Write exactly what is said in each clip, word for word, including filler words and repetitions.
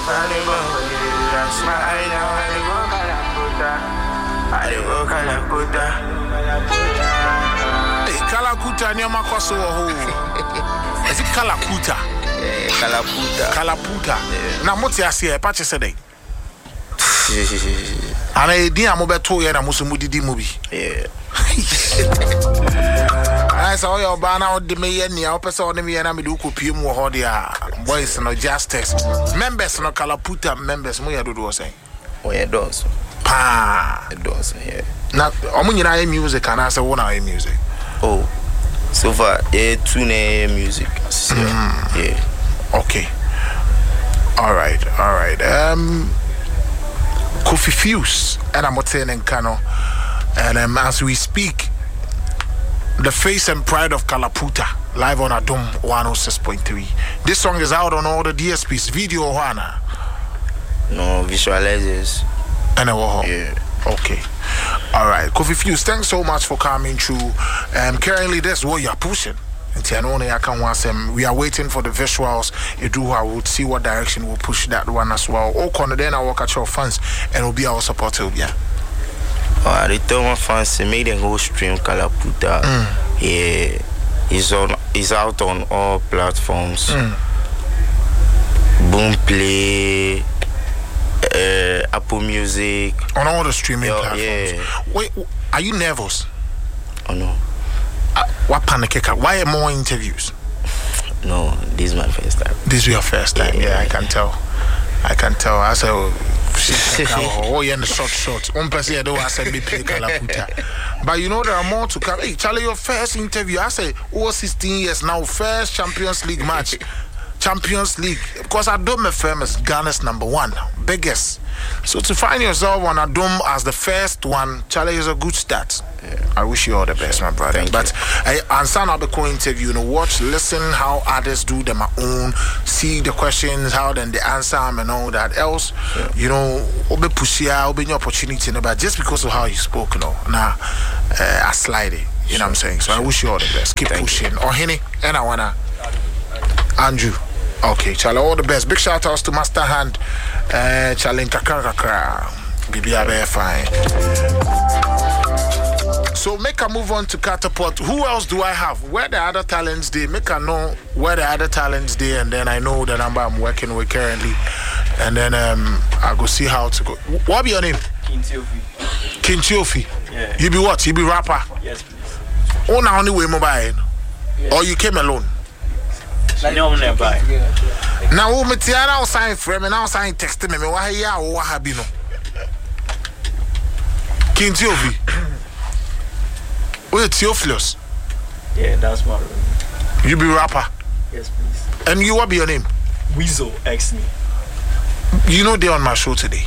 That's my idea. I dey work Kalakuta. Hey, Kalakuta near Makoso. Is it Kalakuta? Yeah, Kalaputa. Kalaputa. Now, what's your say? Patch yesterday. And I didn't move to you and I must move the movie. Yeah. I saw your banner out the mayor near Opesa on me and I do copy more hodia. Boys no justice. Members no Kalaputa members, Moya do say. Oh, yeah, does. Pa. It does, yeah. Now, I'm going to music and I say, one hour music. Oh, so far, yeah, two music. Mm. Yeah. Okay. All right, all right. Um, Kofi Fuse and I'm saying Kano. And um, as we speak, the face and pride of Kalaputa live on Adom one oh six point three. This song is out on all the D S Ps. Video Hana. No visualizers. And uh, yeah. Okay. All right. Kofi Fuse, thanks so much for coming through. Um, currently, that's what you're pushing. We are waiting for the visuals. You do. I will see what direction we'll push that one as well. Oh, corner then I will catch your fans and will be our supporter. Yeah. Oh, I tell my fans to make them go stream Kalaputa. Mm. Yeah, it's on. It's out on all platforms. Mm. Boomplay, uh, Apple Music, on all the streaming Yo, platforms. Yeah. Wait, are you nervous? Oh no. Uh, what panic? Why more interviews? No, this is my first time. This is your first time. Yeah, yeah I can tell. I can tell. I said, oh, yeah, the short, short. One person, I don't want to be Kalaputa. But you know, there are more to come. Hey, Charlie, your first interview, I say, over sixteen years now, first Champions League match. Champions League. Because Adom F M is Ghana's number one, biggest. So to find yourself on Adom as the first one, Charlie, is a good start. Yeah. I wish you all the best, my brother. Thank but I answer now the co-interview, you know, watch, listen how others do them my own, see the questions, how then they answer them and all that. Else, yeah. you know, obe pushia, obe your opportunity, but just because of how you spoke, you know, now uh, I slide it. You know what I'm saying? So I wish you all the best. Keep Thank pushing. Oh, Henny, and I wanna Andrew. Okay, Charlie, all the best. Big shout outs to Master Hand, uh, Charlie Kakakakra, Bibi Abe fine. So make a move on to Catapult. Who else do I have? Where the other talents they make a know where the other talents they, and then I know the number I'm working with currently, and then um I go see how to go. What be your name? Kintiofi. Kintiofi. Yeah. You be what? You be rapper? Yes, please. Oh, now only way mobile, yes. Or you came alone? No, I'm nearby. Now, who me tiara o sign frame and now sign text me me why ya o habino. Kintiofi. Wait, Theophilus. Yeah, that's my room. You be rapper? Yes, please. And you what be your name? Weasel X me. You know they on my show today.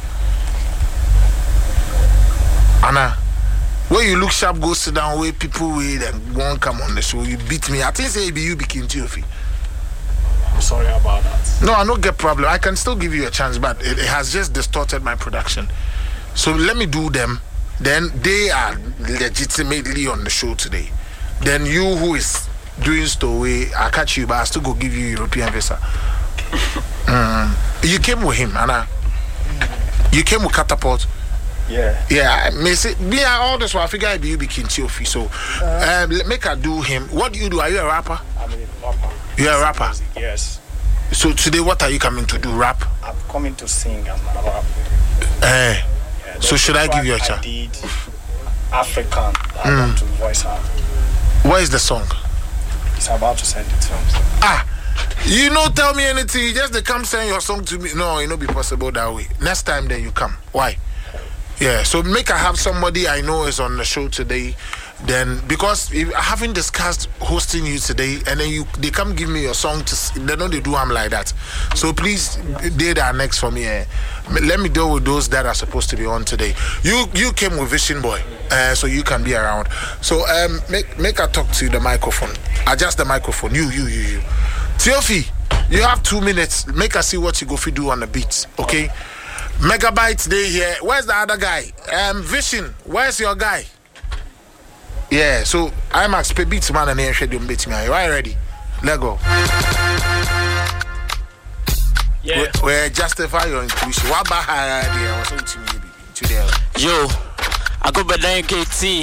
Anna, where you look sharp, go sit down, where people wait and won't come on the show. You beat me. I think say be you be Kintiofi. I'm sorry about that. No, I don't get problem. I can still give you a chance, but it, it has just distorted my production. So let me do them. Then they are legitimately on the show today. Then you who is doing stowaway, I catch you, but I still go give you European visa. mm. You came with him, Anna. You came with Catapult. Yeah. Yeah, I may say, yeah, all this while I figure you be Kintiofi. So uh, um, make her do him. What do you do? Are you a rapper? I'm a rapper. You're a rapper? Yes. So today, what are you coming to do? Rap? I'm coming to sing and rap. Eh. Yeah, so should I give you a chance? I did African. I mm. want to voice out. Where is the song? It's about to send it to him. Ah, you don't tell me anything. You just they come send your song to me. No, it not be possible that way. Next time, then you come. Why? Yeah. So make I have somebody I know is on the show today. Then because if I haven't discussed hosting you today, and then you they come give me your song to they know they do I'm like that. So please, they that are next for me. Eh? Let me deal with those that are supposed to be on today. You you came with Vision Boy, uh, so you can be around. So um, make make her talk to the microphone. Adjust the microphone. You you you you. Theofi, you have two minutes. Make her see what you go for do on the beats. Okay. Megabytes day here. Where's the other guy? Um, Vision. Where's your guy? Yeah, so I'm Max P beats man and here schedule beat me. Are you ready? Let go. Yeah. Where justify your inclusion. What about her idea? I was saying to me today. Yo, I go by the K T.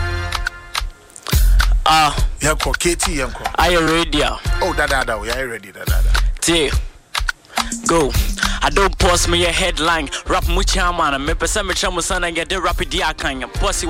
Ah, uh, Yanko K T Yanko. Are you ready? Oh, da da da. We are ready. Da da da. T. Go. I don't post me a headline. Rap mucha man. Me pesa me chamu sana get the rapid ya kanya. Posse